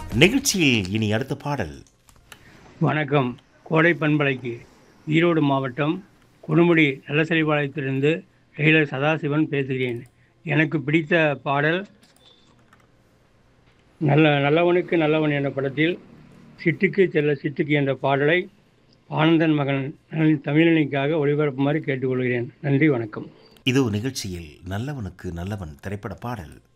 நிகழ்ச்சியில் இனி அடுத்த பாடல். வணக்கம். கோடை பண்பலைக்கு ஈரோடு மாவட்டம் கொடுமுடி நல்லசெழிபாளையத்திலிருந்து டெய்லர் சதாசிவன் பேசுகிறேன். எனக்கு பிடித்த பாடல் நல்லவனுக்கு நல்லவன் என்ற படத்தில் சிட்டுக்கு செல்ல சிட்டுக்கு என்ற பாடலை ஆனந்தன் மகன் தமிழனிக்காக ஒளிபரப்புமாறு கேட்டுக்கொள்கிறேன். நன்றி, வணக்கம். இதோ நிகழ்ச்சியில் நல்லவனுக்கு நல்லவன் திரைப்பட பாடல்.